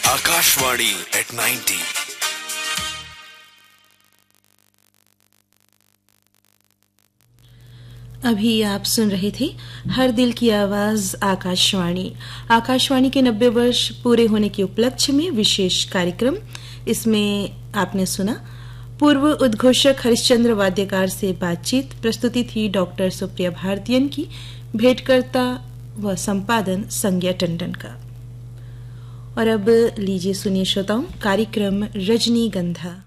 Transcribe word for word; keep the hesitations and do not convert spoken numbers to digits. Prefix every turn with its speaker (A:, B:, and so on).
A: Akashvani eight ninety.
B: अभी आप सुन रहे थे हर दिल की आवाज आकाशवाणी। आकाशवाणी के नब्बे वर्ष पूरे होने के उपलक्ष्य में विशेष कार्यक्रम। इसमें आपने सुना पूर्व उद्घोषक हरिश्चंद्र वाद्यकार से बातचीत। प्रस्तुति थी डॉक्टर सुप्रिया भारतीयन की। भेंटकर्ता व संपादन संज्ञा टंडन का। और अब लीजिए सुनिए श्रोताओं कार्यक्रम रजनीगंधा।